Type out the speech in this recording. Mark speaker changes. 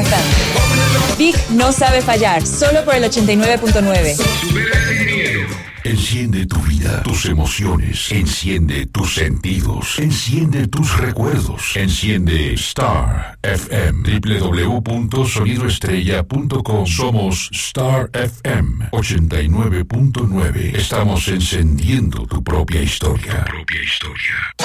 Speaker 1: Star FM. Big no sabe fallar, solo por el 89.9.
Speaker 2: Enciende tu vida, tus emociones, enciende tus sentidos, enciende tus recuerdos, enciende Star FM, www.sonidoestrella.com. Somos Star FM 89.9. Estamos encendiendo tu propia historia.